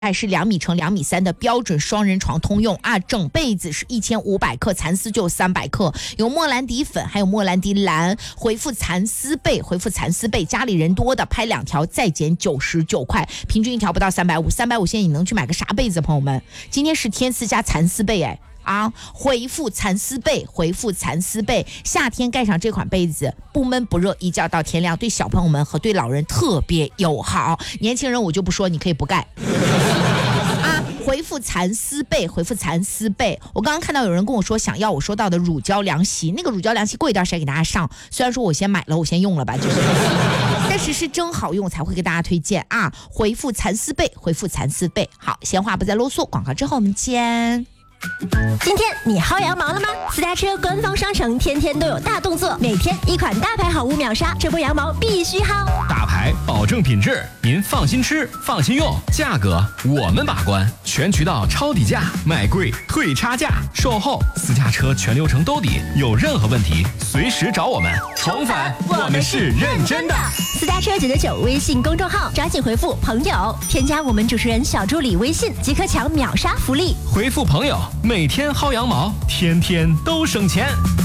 是2米乘2米3的标准双人床通用啊，整被子是1500克，蚕丝就有300克，有莫兰迪粉，还有莫兰迪蓝，回复蚕丝被，家里人多的拍2条再减99块，平均1条不到350，现在你能去买个啥被子？朋友们，今天是天丝加蚕丝被回复蚕丝被，夏天盖上这款被子不闷不热，一觉到天亮，对小朋友们和对老人特别友好，年轻人我就不说，你可以不盖回复蚕丝被，我刚刚看到有人跟我说想要我说到的乳胶凉席，那个乳胶凉席过一段时间给大家上，虽然说我先买了，我先用了吧，就是但是是真好用才会给大家推荐回复蚕丝被，好，闲话不再啰嗦，广告之后我们见。 今天你薅羊毛了吗？私家车官方商城天天都有大动作，每天一款大牌好物秒杀，这波羊毛必须薅。 大牌保证品质，您放心吃，放心用，价格我们把关，全渠道抄底价，卖贵退差价，售后私家车全流程兜底，有任何问题随时找我们。重返，我们是认真的。 私家车999微信公众号，抓紧回复朋友，添加我们主持人小助理微信即可抢秒杀福利。 回复朋友，每天薅羊毛，天天都省钱。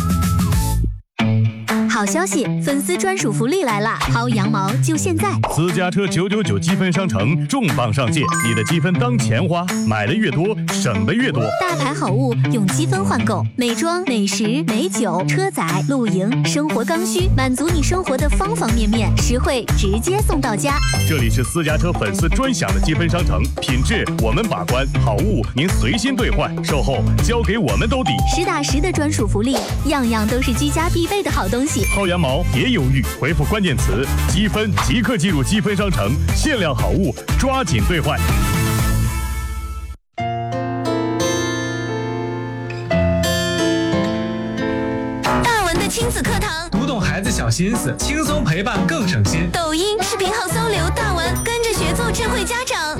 好消息，粉丝专属福利来了，薅羊毛就现在！ 私家车999积分商城重磅上线，你的积分当钱花，买的越多，省的越多。 大牌好物用积分换购，美妆、美食、美酒、车载、露营、生活刚需，满足你生活的方方面面，实惠直接送到家。 这里是私家车粉丝专享的积分商城，品质我们把关，好物您随心兑换，售后交给我们兜底， 实打实的专属福利，样样都是居家必备的好东西。 薅羊毛别犹豫，回复关键词积分即刻进入积分商城，限量好物抓紧兑换。 大文的亲子课堂， 读懂孩子小心思，轻松陪伴更省心。 抖音视频号搜刘大文，跟着学做智慧家长。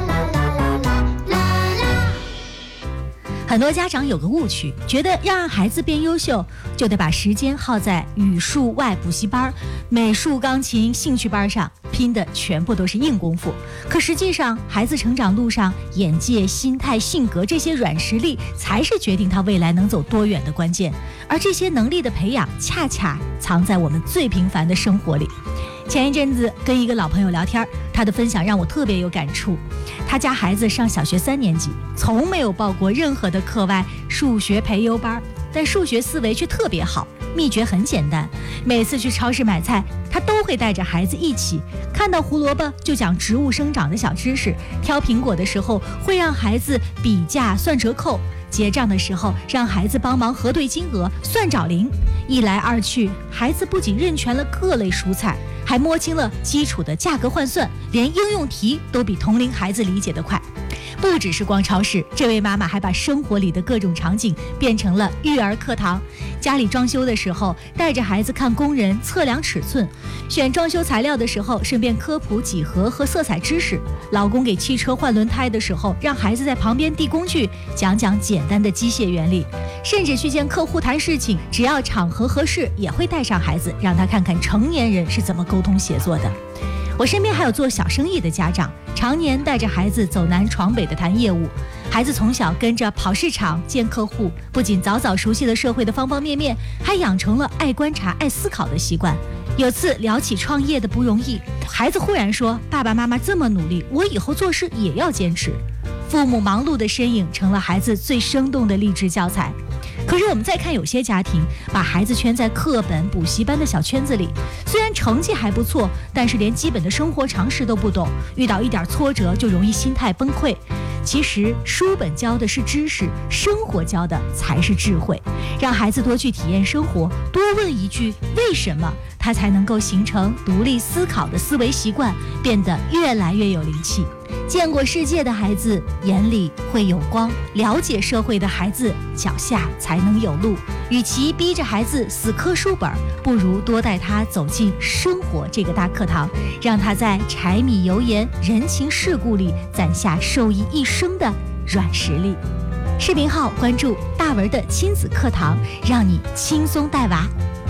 很多家长有个误区，觉得要让孩子变优秀，就得把时间耗在语数外补习班、美术、钢琴、兴趣班上，拼的全部都是硬功夫。可实际上，孩子成长路上，眼界、心态、性格这些软实力，才是决定他未来能走多远的关键。而这些能力的培养，恰恰藏在我们最平凡的生活里。前一阵子跟一个老朋友聊天，他的分享让我特别有感触。他家孩子上小学3年级，从没有报过任何的课外数学培优班，但数学思维却特别好。秘诀很简单，每次去超市买菜，他都会带着孩子一起，看到胡萝卜就讲植物生长的小知识，挑苹果的时候会让孩子比价算折扣，结账的时候让孩子帮忙核对金额算找零。一来二去，孩子不仅认全了各类蔬菜，还摸清了基础的价格换算，连应用题都比同龄孩子理解得快。不只是逛超市，这位妈妈还把生活里的各种场景变成了育儿课堂。家里装修的时候，带着孩子看工人测量尺寸；选装修材料的时候，顺便科普几何和色彩知识。老公给汽车换轮胎的时候，让孩子在旁边递工具，讲讲简单的机械原理。甚至去见客户谈事情，只要场合合适，也会带上孩子，让他看看成年人是怎么沟通协作的。我身边还有做小生意的家长，常年带着孩子走南闯北的谈业务。孩子从小跟着跑市场见客户，不仅早早熟悉了社会的方方面面，还养成了爱观察、爱思考的习惯。有次聊起创业的不容易，孩子忽然说：“爸爸妈妈这么努力，我以后做事也要坚持。”父母忙碌的身影成了孩子最生动的励志教材。可是我们再看有些家庭，把孩子圈在课本、补习班的小圈子里，虽然成绩还不错，但是连基本的生活常识都不懂，遇到一点挫折就容易心态崩溃。其实书本教的是知识，生活教的才是智慧。让孩子多去体验生活，多问一句为什么，他才能够形成独立思考的思维习惯，变得越来越有灵气。见过世界的孩子眼里会有光，了解社会的孩子脚下才能有路。与其逼着孩子死磕书本，不如多带他走进生活这个大课堂，让他在柴米油盐、人情世故里攒下受益一生的软实力。视频号关注大文的亲子课堂，让你轻松带娃。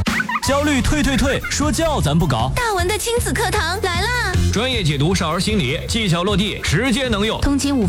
焦虑退，说教咱不搞。 大文的亲子课堂来啦！ 专业解读少儿心理，技巧落地，直接能用。 通勤5